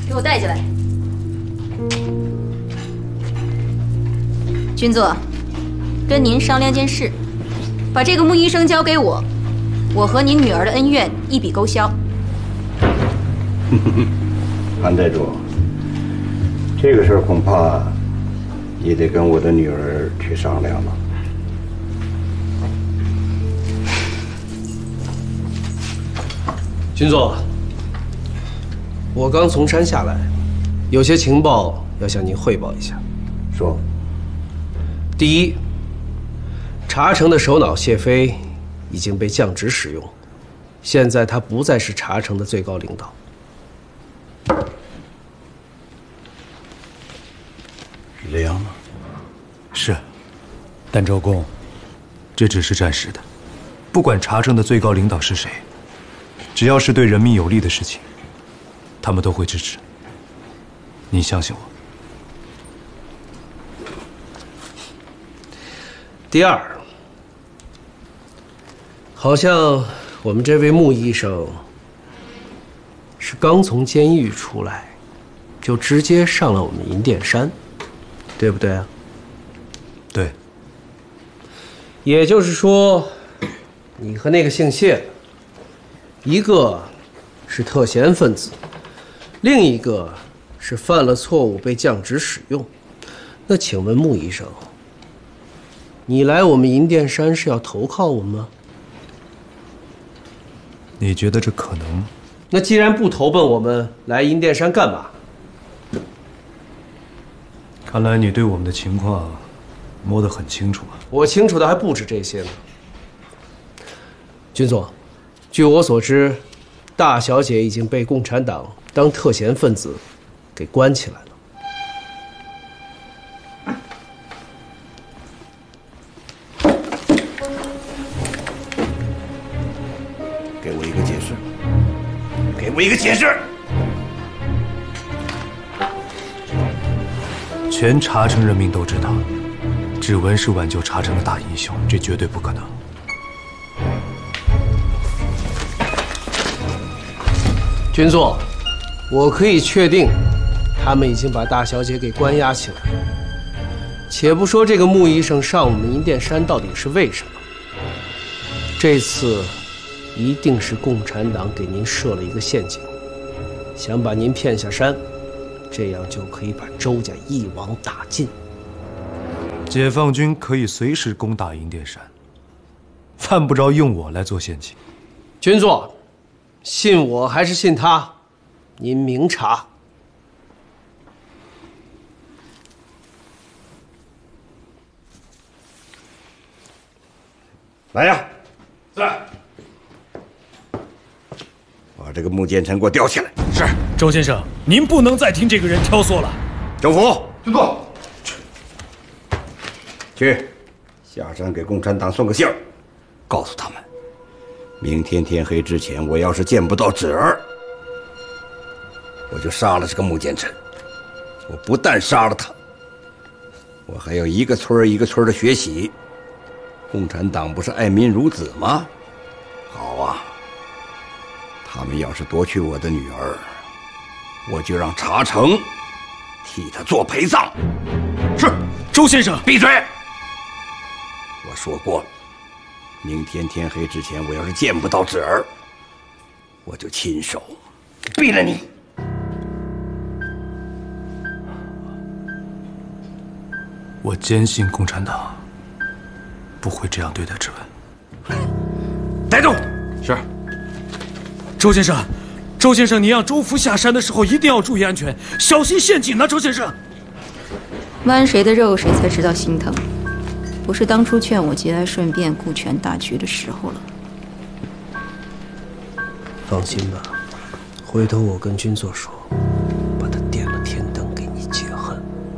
给我带进来。君座，跟您商量件事，把这个穆医生交给我，我和您女儿的恩怨一笔勾销。 韩寨主，这个事儿恐怕也得跟我的女儿去商量了。 君座，我刚从山下来，有些情报要向您汇报一下。 说。 第一，茶城的首脑谢飞已经被降职使用，现在他不再是茶城的最高领导。 是这样吗？ 是，但周公，这只是暂时的。不管茶城的最高领导是谁，只要是对人民有利的事情，他们都会支持。您相信我。 第二，好像我们这位穆医生是刚从监狱出来，就直接上了我们银殿山，对不对啊？ 对。 也就是说，你和那个姓谢的，一个是特嫌分子，另一个是犯了错误被降职使用。那请问穆医生，你来我们银殿山是要投靠我们吗？ 你觉得这可能吗？ 那既然不投奔我们，来银殿山干嘛？ 看来你对我们的情况摸得很清楚啊。 我清楚的还不止这些呢。君座，据我所知，大小姐已经被共产党当特嫌分子给关起来了。 给我一个解释，给我一个解释。 全茶城人民都知道，芷文是挽救茶城的大英雄，这绝对不可能。 君座，我可以确定，他们已经把大小姐给关押起来了。且不说这个穆医生上我们银殿山到底是为什么，这次一定是共产党给您设了一个陷阱，想把您骗下山，这样就可以把周家一网打尽。 解放军可以随时攻打银殿山，犯不着用我来做陷阱。 君座，信我还是信他？您明察。 来呀！在。把这个穆建成给我吊起来。 是，周先生，您不能再听这个人挑唆了。 政府， 军座， 去下山给共产党送个信儿，告诉他们，明天天黑之前，我要是见不到芷儿，我就杀了这个穆建成。我不但杀了他，我还要一个村一个村的学习。共产党不是爱民如子吗？好啊，他们要是夺去我的女儿，我就让茶城替他做陪葬。 是，周先生， 闭嘴！我说过了，明天天黑之前，我要是见不到芷儿，我就亲手毙了你。 我坚信共产党不会这样对待芷文。 带动。 是。 周先生，周先生，您让周福下山的时候一定要注意安全，小心陷阱呢，周先生。 剜谁的肉，谁才知道心疼。不是当初劝我节哀顺变、顾全大局的时候了。 放心吧，回头我跟君座说，把他点了天灯，给你解恨。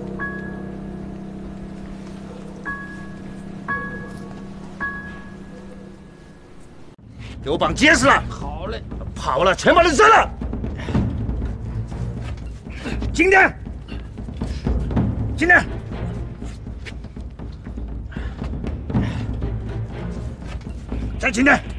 给我绑结实了。 好嘞， 跑了，全把人杀了。轻点，轻点。再轻点。